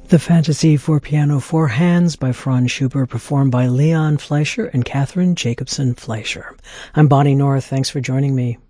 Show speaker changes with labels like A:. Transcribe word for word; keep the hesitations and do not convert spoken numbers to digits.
A: The Fantasy for Piano Four Hands by Franz Schubert, performed by Leon Fleischer and Catherine Jacobson Fleischer. I'm Bonnie North. Thanks for joining me.